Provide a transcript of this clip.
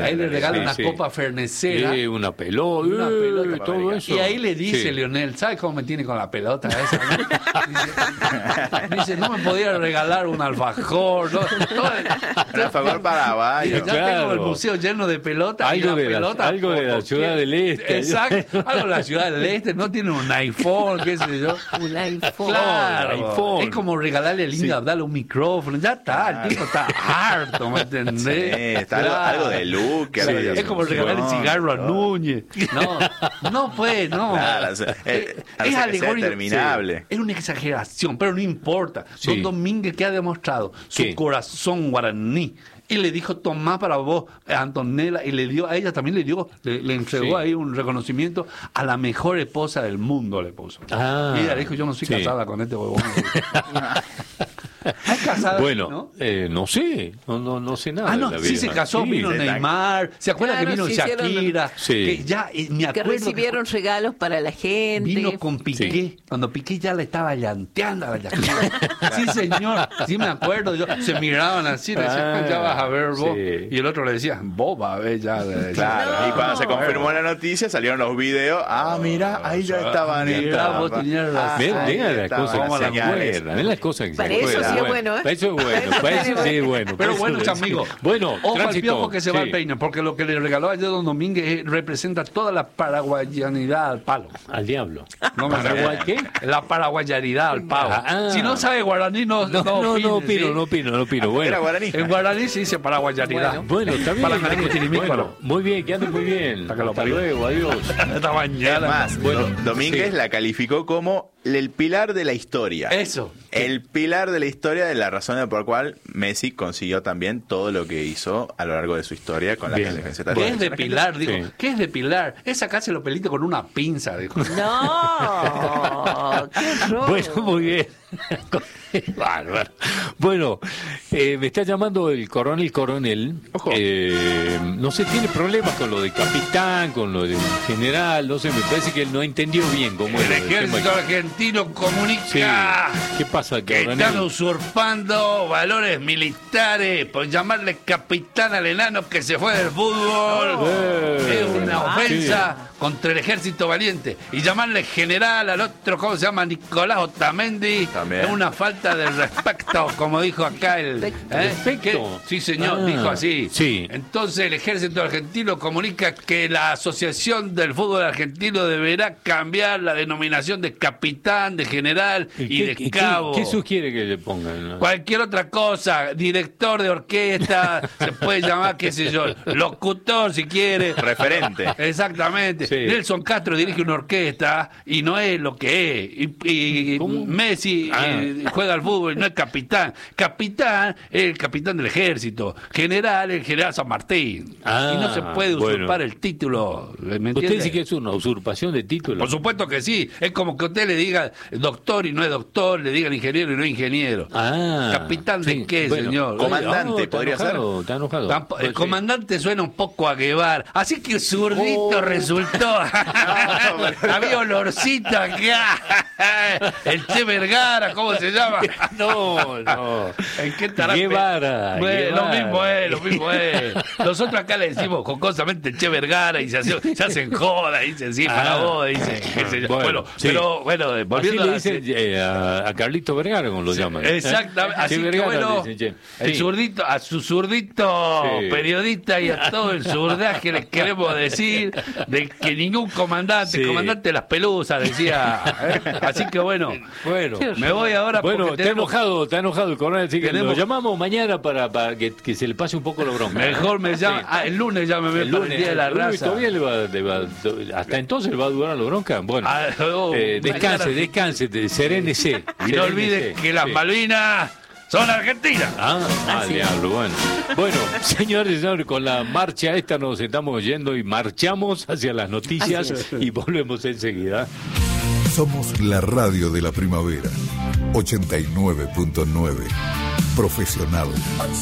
ahí le regala una copa fernecera. Una pelota, todo eso. Y ahí le dice Lionel, ¿sabes cómo me tiene con la pelota esa? ¿No? Dice, no me podía regalar un alfajor. ¿No? Un alfajor paraguayo. Ya tengo el museo lleno de pelotas. Algo de la Ciudad del Este. Exacto, algo de la Ciudad del Este. No tiene un iPhone, qué sé yo. Un iPhone. Claro, iPhone. es como regalarle a Linda Abdala un micrófono. Ya está, el tipo está harto, ¿me entendés? Sí, está algo de look. Es como regalarle cigarro a Núñez. No puede, no. Claro, es alegórico. Terminable. Es una exageración, pero no importa. Don Domínguez, que ha demostrado su corazón guaraní. Y le dijo, tomá para vos, Antonella, y le dio a ella también, le entregó ahí un reconocimiento a la mejor esposa del mundo, le puso. Y ella dijo, yo no soy casada con este huevón. ¿Estás casada? Bueno, ¿no? No sé, no sé nada. No, de la sí vida. se casó, vino Neymar, ¿se acuerda que vino Shakira? Sí. Que ya, me acuerdo que recibieron regalos para la gente. Vino con Piqué, cuando Piqué ya le estaba llanteando a la Shakira. Sí, señor, sí me acuerdo, se miraban así, le decían, ya vas a ver vos. Y el otro le decía, vos vas a ver ya. Claro, y cuando se confirmó la noticia, salieron los videos, mira, ahí ya estaban. Mira, vos tenías razón. Ven las cosas que se para eso sí es bueno, ¿eh? Para eso es bueno, para eso sí es bueno. Pero bueno, amigos, ojo al Piojo que se va al peine, porque lo que le regaló ayer Don Domínguez representa toda la paraguayanidad al palo. Al diablo. No me ¿qué? La paraguayanidad al palo. Si no sabe guaraní, no opino. Bueno, ¿era guaraní? En guaraní se dice paraguayanidad. Bueno, está bien. Bueno, muy bien, que ande muy bien. Hasta luego, adiós. Esta mañana. Es más, Domínguez la calificó como el pilar de la historia. Eso. El pilar de la historia, de la razón por la cual Messi consiguió también todo lo que hizo a lo largo de su historia con la camiseta. ¿Qué es de pilar? Digo, ¿qué es de pilar? Es sacarse los pelitos con una pinza, dijo. No, qué horror. Bueno, muy bien. Bárbaro. Bueno, me está llamando el coronel. Ojo. No sé, tiene problemas con lo de capitán, con lo de general, no sé, me parece que él no entendió bien cómo el era. ejército argentino comunica ¿Qué pasa, que coronel? están usurpando valores militares por llamarle capitán al enano que se fue del fútbol. Es una ofensa contra el ejército valiente. Y llamarle general al otro, ¿cómo se llama? Nicolás Otamendi. También. Es una falta de respeto, como dijo acá el... ¿Respeto? Sí, señor, dijo así. Sí. Entonces el ejército argentino comunica que la Asociación del Fútbol Argentino deberá cambiar la denominación de capitán, de general y de cabo. ¿Qué sugiere que le pongan? Cualquier otra cosa, director de orquesta, se puede llamar, qué sé yo, locutor si quiere. Referente. Exactamente. Sí. Nelson Castro dirige una orquesta y no es lo que es. Y Messi juega al fútbol y no es capitán. Capitán es el capitán del ejército. General, el general San Martín. Y no se puede usurpar el título. ¿Me ¿Usted dice que es una usurpación de título? Por supuesto que sí. Es como que usted le diga doctor y no es doctor, le digan ingeniero y no es ingeniero. ¿Capitán de qué, señor? Comandante, podría ser. Está enojado. El comandante suena un poco a Guevara. Así que zurdito resultó. Había olorcito acá. El Che Vergara, ¿cómo se llama? No. ¿En qué estará? Guevara. Lo mismo es. Nosotros acá le decimos jocosamente Che Vergara y se hacen joda, dicen sí, para vos, dicen. Pero volviendo así le dicen a Carlito Vergara, como lo llaman. Exactamente. Así que bueno, el zurdito, a su zurdito periodista y a todo el zurdaje les queremos decir de que ningún comandante de las pelusas decía. Así que bueno, me voy ahora porque está enojado el coronel, así que lo llamamos mañana para que se le pase un poco la bronca. Mejor me llama, el lunes llámeme para el Día de la Raza. Todavía hasta entonces le va a durar la bronca. Bueno, descanse, serénese. Y no olvides que las Malvinas son argentinas. Diablo, bueno, señores, con la marcha esta nos estamos yendo y marchamos hacia las noticias y volvemos enseguida. Somos la radio de la primavera, 89.9, profesional.